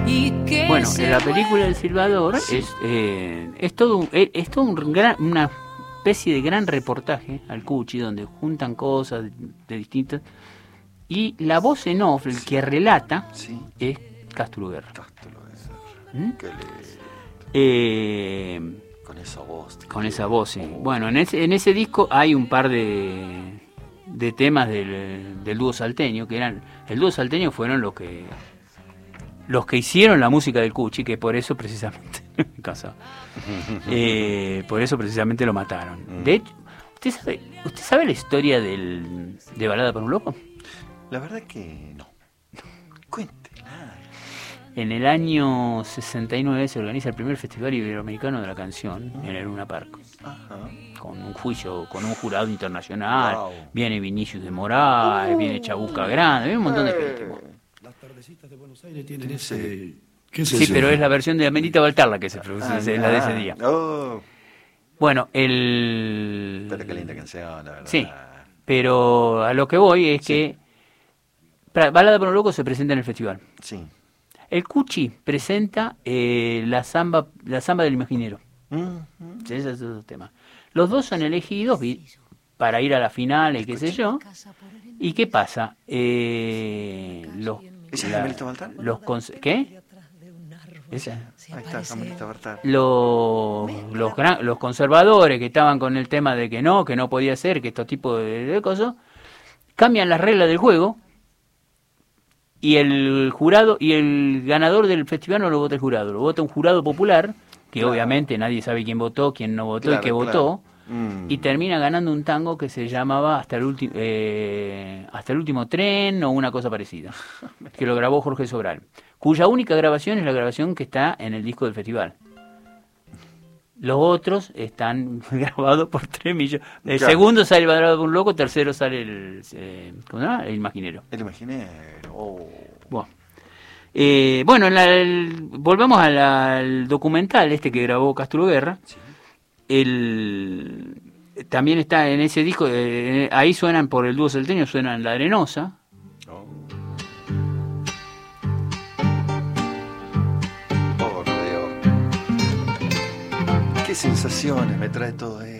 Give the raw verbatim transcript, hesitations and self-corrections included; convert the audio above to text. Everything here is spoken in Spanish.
Bueno, en la película El Silbador sí. es, eh, es todo, un, es, es todo un gran, una especie de gran reportaje al Cuchi, donde juntan cosas de, de distintas, y la voz en off, el que relata, sí. es Castro Guerra. Castro Guerra. ¿Mm? Qué eh, con esa voz. Con esa voz, sí. Oh. Bueno, en ese, en ese disco hay un par de, de temas del, del dúo salteño, que eran, el dúo salteño fueron los que los que hicieron la música del Cuchi, que por eso precisamente eh, por eso precisamente lo mataron. De hecho, ¿usted sabe, usted sabe la historia del, de Balada para un Loco? La verdad que no. Cuente. En el año sesenta y nueve se organiza el primer Festival Iberoamericano de la Canción en el Luna Park. Ajá. Con un juicio, con un jurado internacional. Wow. Viene Vinicius de Moraes, uh, viene Chabuca Grande, viene un montón de gente. Las tardecitas de Buenos Aires tienen ese... ¿Qué es sí, eso? Pero es la versión de Amelita Baltar la que se produce, ah, es la de ese día. Oh. Bueno, el... Pero qué linda canción, la verdad. Sí, pero a lo que voy es sí. que Balada para un Loco se presenta en el festival. Sí. El Cuchi presenta eh, la samba la samba del Imaginero. Uh-huh. Ese es otro tema. Los dos son elegidos para ir a la final y qué sé yo. ¿Y qué pasa? Eh, los, ¿Esa la, es Amelita Baltar? Los cons- ¿Qué? ¿Esa? Ahí está, Amelita Baltar. Los, los, gran, los conservadores que estaban con el tema de que no, que no podía ser, que estos tipos de, de cosas, cambian las reglas del juego. Y el jurado y el ganador del festival no lo vota el jurado, lo vota un jurado popular, que claro. obviamente nadie sabe quién votó, quién no votó claro, y qué claro. votó, mm. y termina ganando un tango que se llamaba Hasta el último eh, Hasta el último tren o una cosa parecida, que lo grabó Jorge Sobral, cuya única grabación es la grabación que está en el disco del festival. Los otros están grabados por tres millones. El claro. segundo sale el Balada para un Loco, tercero sale el, eh, ¿cómo se llama? El Imaginero. El Imaginero. Oh. Bueno, eh, bueno en la, el, volvamos a la, al documental este que grabó Castro Guerra. Sí. El, también está en ese disco, eh, ahí suenan por el dúo salteño, suenan La Arenosa. Qué sensaciones me trae todo esto.